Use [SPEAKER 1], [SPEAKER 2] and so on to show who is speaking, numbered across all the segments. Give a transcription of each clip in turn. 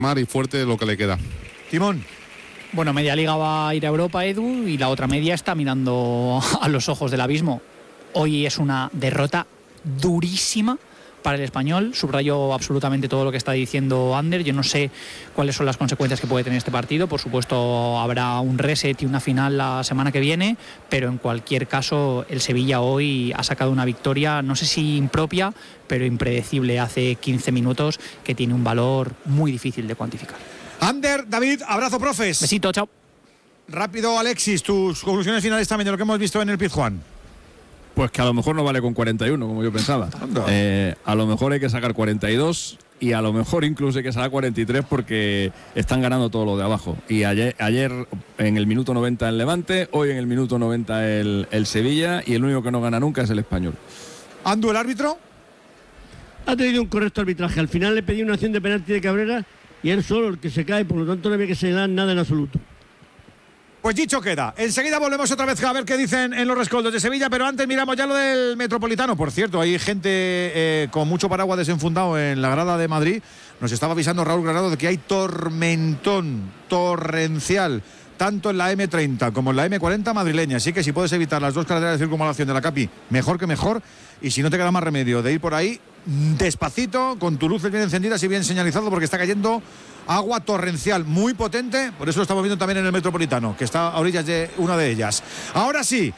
[SPEAKER 1] mar y fuerte lo que le queda.
[SPEAKER 2] Timón.
[SPEAKER 3] Bueno, media liga va a ir a Europa, Edu, y la otra media está mirando a los ojos del abismo. Hoy es una derrota durísima para el Español. Subrayo absolutamente todo lo que está diciendo Ander. Yo no sé cuáles son las consecuencias que puede tener este partido. Por supuesto, habrá un reset y una final la semana que viene, pero en cualquier caso, el Sevilla hoy ha sacado una victoria, no sé si impropia, pero impredecible hace 15 minutos, que tiene un valor muy difícil de cuantificar.
[SPEAKER 2] Ander, David, abrazo, profes.
[SPEAKER 3] Besito, chao.
[SPEAKER 2] Rápido, Alexis, tus conclusiones finales también de lo que hemos visto en el Pizjuán.
[SPEAKER 4] Pues que a lo mejor no vale con 41, como yo pensaba. A lo mejor hay que sacar 42 y a lo mejor incluso hay que sacar 43 porque están ganando todo lo de abajo. Y ayer en el minuto 90 el Levante, hoy en el minuto 90 el Sevilla, y el único que no gana nunca es el Español.
[SPEAKER 2] Andu, el árbitro.
[SPEAKER 5] Ha tenido un correcto arbitraje. Al final le pedí una acción de penalti de Cabrera y él solo el que se cae, por lo tanto no había que señalar nada en absoluto.
[SPEAKER 2] Pues dicho queda. Enseguida volvemos otra vez a ver qué dicen en los rescoldos de Sevilla, pero antes miramos ya lo del Metropolitano. Por cierto, hay gente con mucho paraguas desenfundado en la grada de Madrid. Nos estaba avisando Raúl Granado de que hay tormentón torrencial, tanto en la M30 como en la M40 madrileña. Así que si puedes evitar las dos carreteras de circunvalación de la Capi, mejor que mejor. Y si no te queda más remedio de ir por ahí despacito, con tus luces bien encendidas y bien señalizado, porque está cayendo agua torrencial muy potente. Por eso lo estamos viendo también en el Metropolitano, que está a orillas de una de ellas. Ahora sí,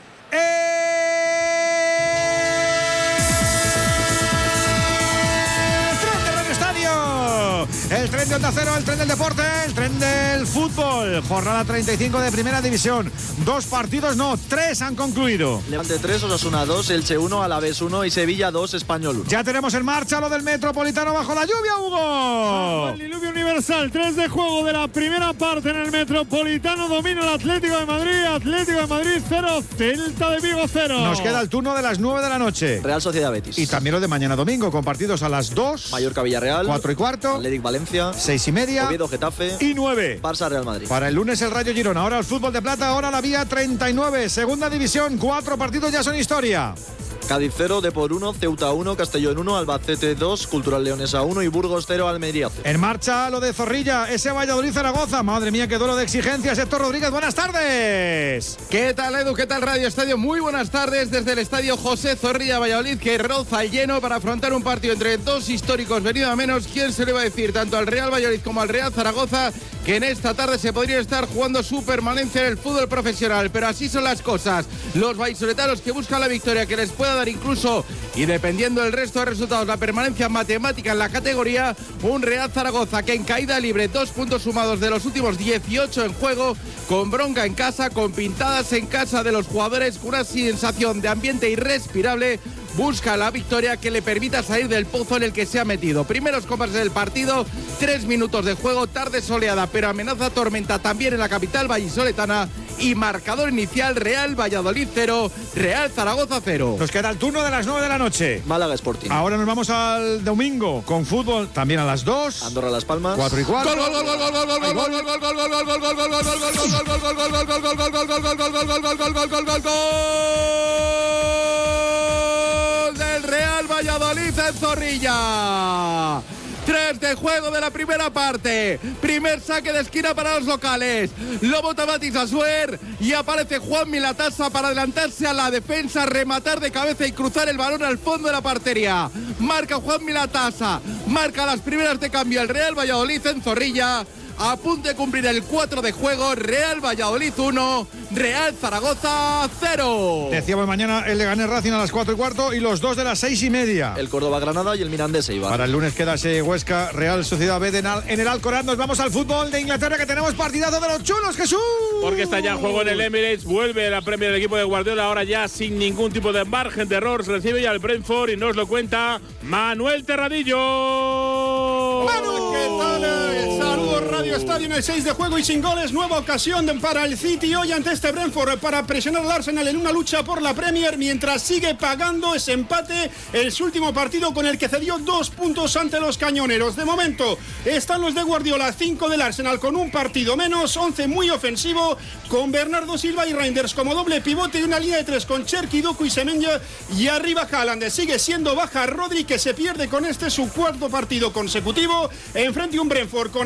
[SPEAKER 2] el tren de Onda Cero, el tren del deporte, el tren del fútbol. Jornada 35 de Primera División. 2 partidos, no, 3 han concluido.
[SPEAKER 6] Levante 3, Osasuna 2, Elche 1, Alavés 1 y Sevilla 2, Español 1.
[SPEAKER 2] Ya tenemos en marcha lo del Metropolitano bajo la lluvia, Hugo.
[SPEAKER 7] El diluvio universal, 3 de juego de la primera parte en el Metropolitano. Domina el Atlético de Madrid 0, Celta de Vigo 0.
[SPEAKER 2] Nos queda el turno de las 9 de la noche.
[SPEAKER 6] Real Sociedad Betis.
[SPEAKER 2] Y también lo de mañana domingo, con partidos a las 2.
[SPEAKER 6] Mallorca Villarreal.
[SPEAKER 2] 4:15.
[SPEAKER 6] Atlético Valencia.
[SPEAKER 2] 6:30.
[SPEAKER 6] Oviedo Getafe.
[SPEAKER 2] Y 9.
[SPEAKER 6] Barça Real Madrid.
[SPEAKER 2] Para el lunes el Rayo Girona. Ahora el fútbol de plata, ahora la vía 39. Segunda división, 4 partidos ya son historia.
[SPEAKER 6] Cádiz 0, Depor 1, Ceuta 1, Castellón 1, Albacete 2, Cultural Leonesa 1 y Burgos 0, Almería 0.
[SPEAKER 2] En marcha lo de Zorrilla, ese Valladolid-Zaragoza. Madre mía, qué duelo de exigencias. Héctor Rodríguez, buenas tardes.
[SPEAKER 8] ¿Qué tal, Edu? ¿Qué tal, Radio Estadio? Muy buenas tardes desde el estadio José Zorrilla Valladolid, que roza el lleno para afrontar un partido entre dos históricos venido a menos. ¿Quién se le va a decir tanto al Real Valladolid como al Real Zaragoza que en esta tarde se podría estar jugando su permanencia en el fútbol profesional? Pero así son las cosas. Los vallisoletanos que buscan la victoria que les pueda dar incluso, y dependiendo del resto de resultados, la permanencia matemática en la categoría. Un Real Zaragoza que en caída libre, 2 puntos sumados de los últimos 18 en juego, con bronca en casa, con pintadas en casa de los jugadores, con una sensación de ambiente irrespirable. Busca la victoria que le permita salir del pozo en el que se ha metido. Primeros compases del partido, 3 minutos de juego, tarde soleada, pero amenaza tormenta también en la capital vallisoletana. Y marcador inicial, Real Valladolid 0, Real Zaragoza 0.
[SPEAKER 2] Nos queda el turno de las 9 de la noche.
[SPEAKER 6] Málaga Sporting.
[SPEAKER 2] Ahora nos vamos al domingo con fútbol también a las 2.
[SPEAKER 6] Andorra Las Palmas.
[SPEAKER 2] 4:15.
[SPEAKER 8] Del Real Valladolid en Zorrilla. 3 de juego de la primera parte. Primer saque de esquina para los locales. Lo bota Matis Asuer y aparece Juan Milatasa para adelantarse a la defensa, rematar de cabeza y cruzar el balón al fondo de la portería. Marca Juan Milatasa. Marca las primeras de cambio el Real Valladolid en Zorrilla. A punto de cumplir el 4 de juego. Real Valladolid 1, Real Zaragoza 0.
[SPEAKER 2] Decíamos mañana el Leganés Racing a las 4:15 y los 2 de las 6:30.
[SPEAKER 6] El Córdoba Granada y el Mirandés Eibar.
[SPEAKER 2] Para el lunes queda ese Huesca Real Sociedad B en el Alcoraz. Nos vamos al fútbol de Inglaterra, que tenemos partidazo de los chulos, Jesús.
[SPEAKER 9] Porque está ya en juego en el Emirates. Vuelve la Premier del equipo de Guardiola, ahora ya sin ningún tipo de margen de error. Se recibe ya el Brentford y nos lo cuenta Manuel Terradillo.
[SPEAKER 7] ¡Manu! ¿Qué tal? Saludos, Radio Estadio en el 6 de juego y sin goles. Nueva ocasión para el City hoy ante este Brentford para presionar al Arsenal en una lucha por la Premier, mientras sigue pagando ese empate en su último partido, con el que cedió 2 puntos ante los cañoneros. De momento están los de Guardiola, 5 del Arsenal con un partido menos, 11 muy ofensivo, con Bernardo Silva y Reinders como doble pivote y una línea de 3 con Cherki, Doku y Semenya, y arriba Haaland. Sigue siendo baja Rodri, que se pierde con este su 4º partido consecutivo enfrente a un Brentford con